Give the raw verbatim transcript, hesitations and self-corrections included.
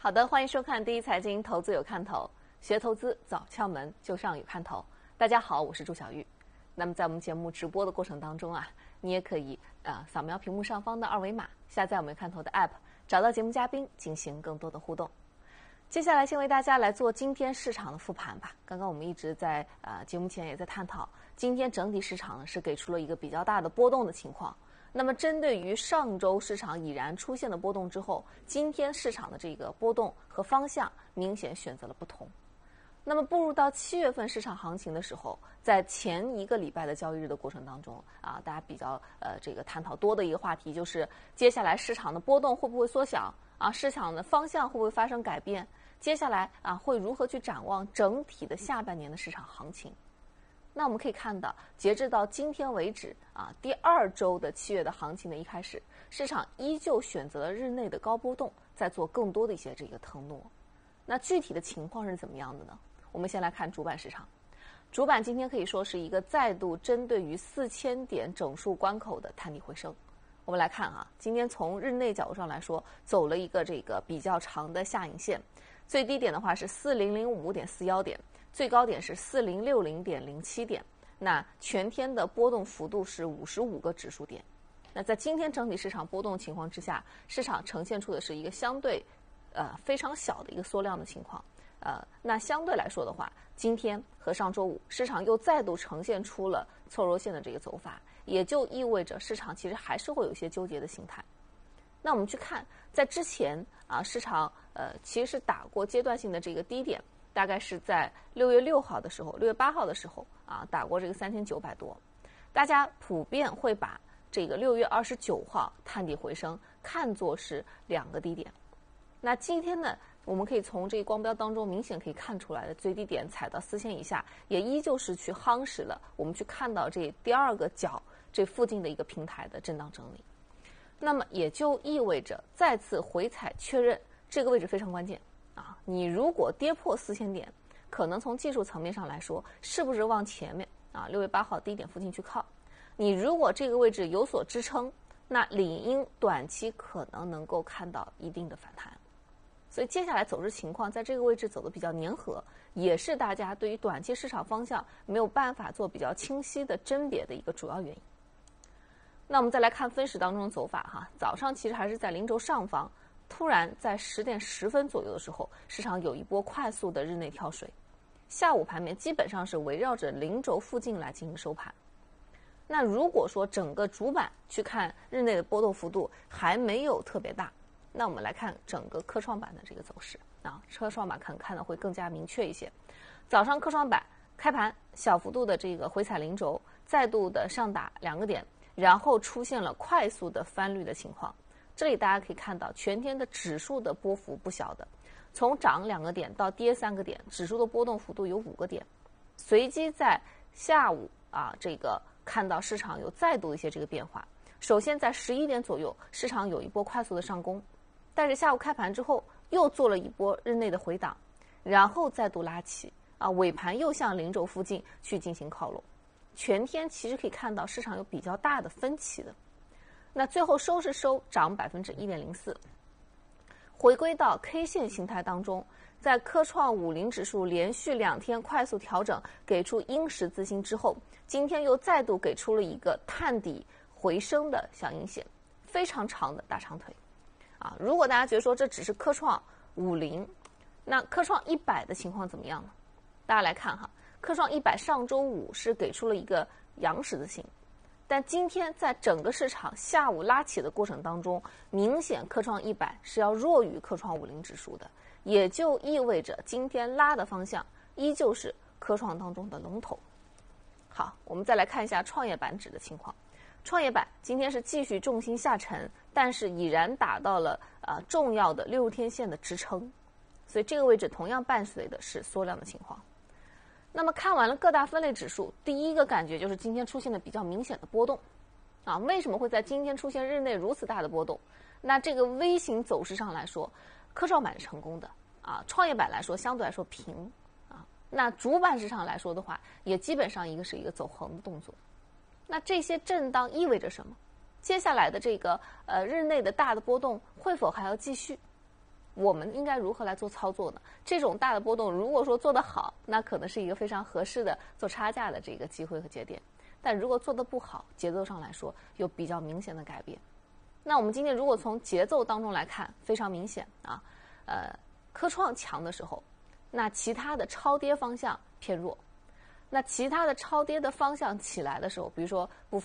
好的，欢迎收看第一财经投资有看头，学投资早窍门就上有看头。大家好，我是朱小玉。那么在我们节目直播的过程当中啊，你也可以呃扫描屏幕上方的二维码，下载我们看头的 app， 找到节目嘉宾进行更多的互动。接下来先为大家来做今天市场的复盘吧。刚刚我们一直在呃节目前也在探讨，今天整体市场呢是给出了一个比较大的波动的情况。那么针对于上周市场已然出现的波动之后，今天市场的这个波动和方向明显选择了不同。那么步入到七月份市场行情的时候，在前一个礼拜的交易日的过程当中啊，大家比较呃这个探讨多的一个话题就是接下来市场的波动会不会缩小啊？市场的方向会不会发生改变？接下来啊会如何去展望整体的下半年的市场行情？那我们可以看到，截至到今天为止啊，第二周的七月的行情的一开始，市场依旧选择了日内的高波动，在做更多的一些这个腾挪。那具体的情况是怎么样的呢？我们先来看主板市场。主板今天可以说是一个再度针对于四千点整数关口的探底回升。我们来看啊，今天从日内角度上来说，走了一个这个比较长的下影线，最低点的话是四零零五点四一点。最高点是四零六零点零七点，那全天的波动幅度是五十五个指数点。那在今天整体市场波动情况之下，市场呈现出的是一个相对呃非常小的一个缩量的情况。呃，那相对来说的话，今天和上周五市场又再度呈现出了凑弱线的这个走法，也就意味着市场其实还是会有一些纠结的形态。那我们去看，在之前啊，市场呃其实是打过阶段性的这个低点。大概是在六月六号的时候，六月八号的时候啊，打过这个三千九百多。大家普遍会把这个六月二十九号探底回升看作是两个低点。那今天呢，我们可以从这个光标当中明显可以看出来的最低点踩到四千以下，也依旧是去夯实了我们去看到这第二个角这附近的一个平台的震荡整理。那么也就意味着再次回踩确认这个位置非常关键。啊，你如果跌破四千点，可能从技术层面上来说，是不是往前面啊六月八号低点附近去靠？你如果这个位置有所支撑，那理应短期可能能够看到一定的反弹。所以接下来走势情况在这个位置走得比较粘合，也是大家对于短期市场方向没有办法做比较清晰的甄别的一个主要原因。那我们再来看分时当中的走法哈，早上其实还是在零轴上方。突然在十点十分左右的时候，市场有一波快速的日内跳水，下午盘面基本上是围绕着零轴附近来进行收盘。那如果说整个主板去看日内的波动幅度还没有特别大，那我们来看整个科创板的这个走势啊，科创板可能看的会更加明确一些。早上科创板开盘小幅度的这个回踩零轴，再度的上打两个点，然后出现了快速的翻绿的情况。这里大家可以看到，全天的指数的波幅不小的，从涨两个点到跌三个点，指数的波动幅度有五个点。随即在下午啊，这个看到市场有再度一些这个变化。首先在十一点左右，市场有一波快速的上攻，但是下午开盘之后又做了一波日内的回档，然后再度拉起啊，尾盘又向零轴附近去进行靠拢。全天其实可以看到市场有比较大的分歧的。那最后收是收涨百分之一点零四，回归到 K 线形态当中，在科创五零指数连续两天快速调整，给出阴十字星之后，今天又再度给出了一个探底回升的小阴线，非常长的大长腿。啊，如果大家觉得说这只是科创五零，那科创一百的情况怎么样呢？大家来看哈，科创一百上周五是给出了一个阳十字星。但今天在整个市场下午拉起的过程当中，明显科创一百是要弱于科创五零指数的，也就意味着今天拉的方向依旧是科创当中的龙头。好，我们再来看一下创业板指的情况。创业板今天是继续重心下沉，但是已然达到了呃重要的六天线的支撑，所以这个位置同样伴随的是缩量的情况。那么看完了各大分类指数，第一个感觉就是今天出现了比较明显的波动啊，为什么会在今天出现日内如此大的波动？那这个 V 型走势上来说，科创板是成功的啊，创业板来说相对来说平啊，那主板市场来说的话，也基本上一个是一个走横的动作。那这些震荡意味着什么？接下来的这个呃日内的大的波动会否还要继续？ 我们应该如何来做操作呢？这种大的波动，如果说做得好，那可能是一个非常合适的做差价的这个机会和节点。但如果做得不好，节奏上来说有比较明显的改变。那我们今天如果从节奏当中来看，非常明显啊，呃，科创强的时候，那其他的超跌方向偏弱。那其他的超跌的方向起来的时候，比如说部